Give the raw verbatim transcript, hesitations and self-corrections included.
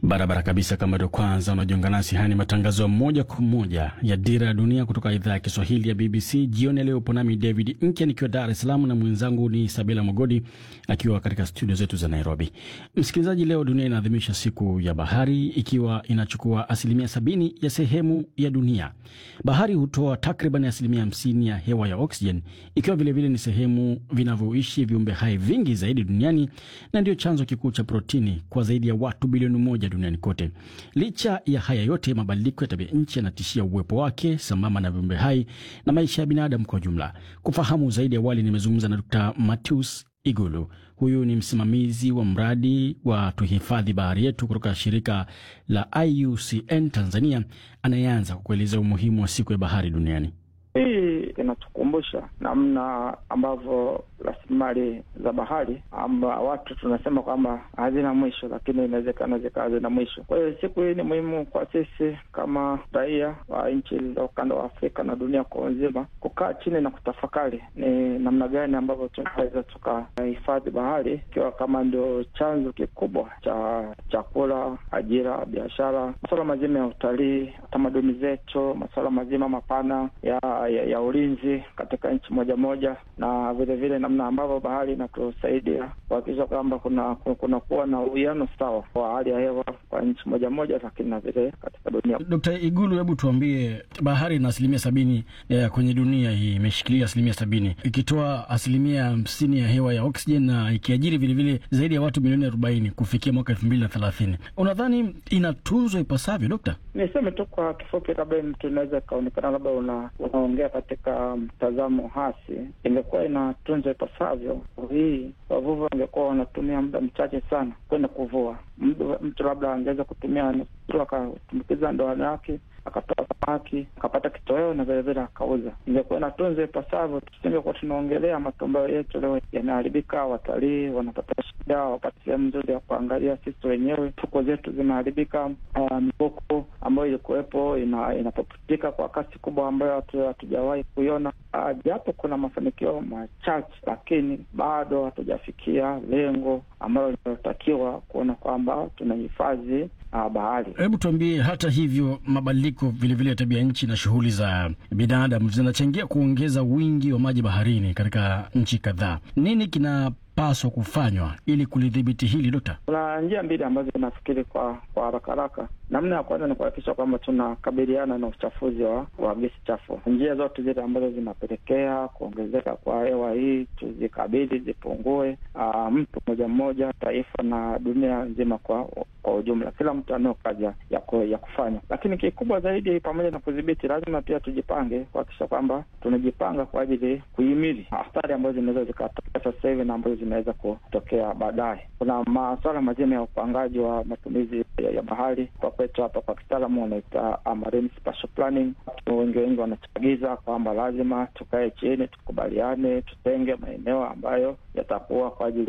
Barabara kabisa. Kama ndio kwanza unajiunga nasi, haya ni matangazo ya moja kwa moja ya Dira ya Dunia kutoka idhaa ya Kiswahili ya B B C. Jioni leo upo nami David Nkya nikiwa Dar es Salaam na mwenzangu ni Sabela Mogodi akiwa katika studio zetu za Nairobi. Msikilizaji, leo dunia inaadhimisha siku ya bahari, ikiwa inachukua asilimia sabini ya sehemu ya dunia. Bahari hutoa takriban asilimia hamsini ya hewa ya oxygen, ikiwa vile vile ni sehemu vinavyoishi viumbe hai vingi zaidi duniani na ndio chanzo kikuu cha protini kwa zaidi ya watu bilioni moja duniani kote. Licha ya haya yote, mabadiliko ya tabia nchi yanatishia uwepo wake sambamba na viumbe hai na maisha ya binadamu kwa jumla. Kufahamu zaidi, awali nimezungumza na Daktari Matthews Igulu. Huyu ni msimamizi wa mradi wa tuhifadhi bahari yetu kutoka shirika la I U C N Tanzania, anayeanza kukueleza umuhimu wa siku ya bahari duniani. Hii inatukumbusha namna ambavyo rasilimali za bahari amba watu tunasema kwamba hazina mwisho, lakini inawezekana zikawa zina mwisho. Kwa hiyo siku hii ni muhimu kwa sisi kama raia wa nchi za ukanda wa Afrika na dunia kwa nzima kukaa chini na kutafakari ni namna gani ambavyo tunaweza tukahifadhi bahari, ikiwa kama ndio chanzo kikubwa cha chakula, ajira, biashara, masuala mazima ya utalii, tamaduni zetu, masuala mazima mapana ya Ya, ya ulinzi katika nchi moja moja, na vile vile namna ambavyo bahari inatusaidia kuhakikisha kwamba kuna kuna kuwa na uwiano sawa wa hali ya hewa kwa nchi moja moja, lakini na vile katika dunia. Daktari Igulu, hebu tuambie, bahari na asilimia sabini ya kwenye dunia hii imeshikilia asilimia sabini, ikitoa asilimia hamsini ya hewa ya oxygen na ikiajiri vile vile zaidi ya watu milioni arobaini kufikia mwaka elfu mbili na thelathini. Unadhani inatunzwa ipasavyo, Dokta? Niseme tu kwa kifupi, kabla tunaweza kaonekana labda una unaongea katika mtazamo hasi. Ingekuwa inatunzwa ipasavyo, hii wavuvi wangekuwa wanatumia muda mchache sana kwenda kuvua. Mtu labda angeweza kutumia nusu akatumbukiza ndoano yake, akatoa samaki, akapata kitoweo na vile vile akauza. Ingekuwa inatunzwa ipasavyo, tusingekuwa tunaongelea matumbayo yetu leo yanaharibika, watalii wanapata shida, wapate sehemu nzuri ya kuangalia. Sisi wenyewe fuko zetu zimeharibika, mikoko ambayo ilikuwepo ina, inapoputika kwa kasi kubwa ambayo hatujawahi kuiona. Japo kuna mafanikio machache, lakini bado hatujafikia lengo ambalo linatakiwa kuona kwamba tunahifadhi uh, bahari. Hebu tuambie, hata hivyo mabadiliko vile vile ya tabia nchi na shughuli za binadamu zinachangia kuongeza wingi wa maji baharini katika nchi kadhaa. Nini kina paswa kufanywa ili kulidhibiti hili, Dokta? Kuna njia mbili ambazo nafikiri kwa kwa haraka haraka. Namna ya kwanza ni kuhakikisha kwamba tunakabiliana na uchafuzi wa, wa gesi chafu. Njia zote zile ambazo zinapelekea kuongezeka kwa hewa hii tuzikabili, zipungue. Aa, mtu mmoja mmoja, taifa na dunia nzima kwa kwa ujumla. Kila mtu anao kazi ya, ya kufanya. Lakini kikubwa zaidi, pamoja na kudhibiti, lazima pia tujipange kuhakikisha kwamba tunajipanga kwa ajili kuhimili athari ambazo zinaweza zikatokea sasa hivi na ambazo zinaweza kutokea baadaye. Kuna masuala mazima ya upangaji wa matumizi ya, ya bahari. Kwa kwetu hapa kwa kitaalamu wanaita marine spatial planning. Wengi wengi wanachagiza kwamba lazima tukae chini, tukubaliane, tutenge maeneo ambayo yatakuwa kwa ajili